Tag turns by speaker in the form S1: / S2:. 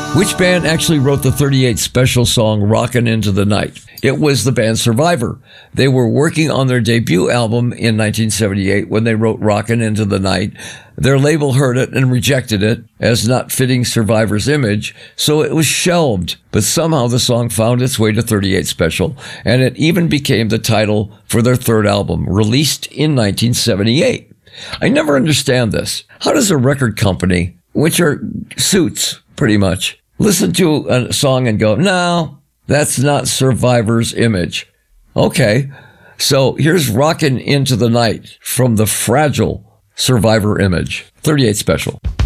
S1: Which band actually wrote the 38 Special song Rockin' Into the Night? It was the band Survivor. They were working on their debut album in 1978 when they wrote Rockin' Into the Night. Their label heard it and rejected it as not fitting Survivor's image, so it was shelved. But somehow the song found its way to 38 Special, and it even became the title for their third album, released in 1978. I never understand this. How does a record company, which are suits pretty much, listen to a song and go, no, that's not Survivor's image? Okay, so here's Rockin' Into the Night from the fragile Survivor image. 38 Special.